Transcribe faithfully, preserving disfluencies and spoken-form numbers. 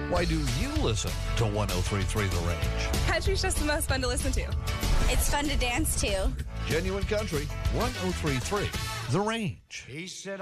Why do you listen to one oh three point three The Range? Country's just the most fun to listen to. It's fun to dance to. Genuine Country, one oh three point three The Range. He said,